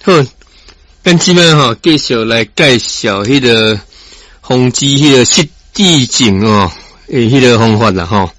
好，咱即摆吼继续来介绍迄个防治迄个失智症哦，迄个方法啦吼。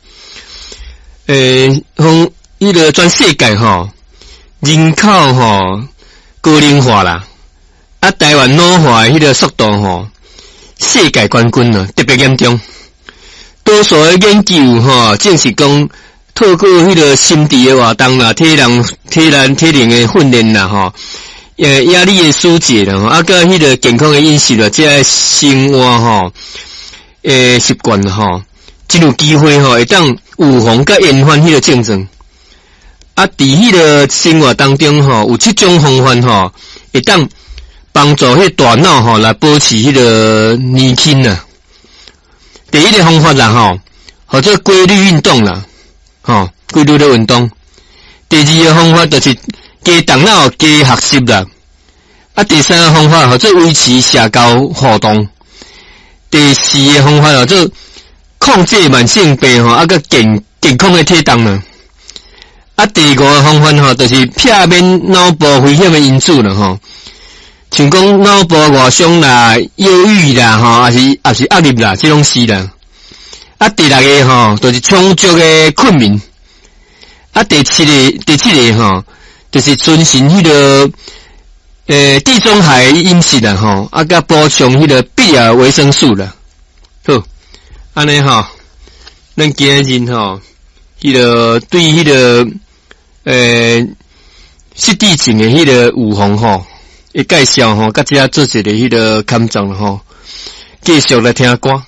迄个全世界吼人口吼高龄化啦，啊台湾老化迄个速度吼世界冠军啦，特别严重。多数的研究吼证实讲，透过迄个心智的活动啦、体能的训练啦吼，压力的疏解啦，啊甲迄个健康的饮食啦，这生活吼，习惯吼，真有机会吼会当预防甲延缓迄个症状。啊，伫迄个生活当中吼，有7种方法吼，会当帮助迄大脑吼来保持迄个年轻啦。第一个方法啦吼，或者规律运动啦，吼规律的运动。第二个方法就是加动脑加学习啦。啊，第三个方法或者维持社交活动。第四个方法或者控制慢性病吼，啊个健康的体重啦。啊，第五个方法吼，就是避免脑部危险的因素啦吼，像讲脑部外伤啦、忧郁啦吼，还是压力啦，这种事啦。啊，第六个吼，就是充足的睡眠。啊，第七个吼，就是遵循迄个地中海饮食啦吼，啊甲补充迄个必要维生素啦。好，安尼吼，咱今日吼，迄个对迄个失智症的迄个预防吼，会介绍吼，甲遮做一个迄个勘状吼，继续来听歌。